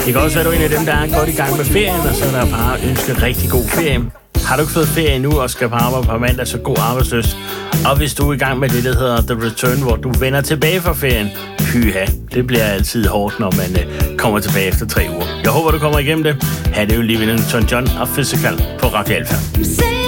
Det kan også være, du er en af dem, der er godt i gang med ferien, og så er der bare ønsker rigtig god ferie. Har du ikke fået ferie endnu og skal på arbejde på mandag, så god arbejdsløst. Og hvis du er i gang med det, der hedder The Return, hvor du vender tilbage fra ferien, pyha, det bliver altid hårdt, når man kommer tilbage efter 3 uger. Jeg håber, du kommer igennem det. Ha' det jo lige ved Newton John og Physical på Radio Alpha.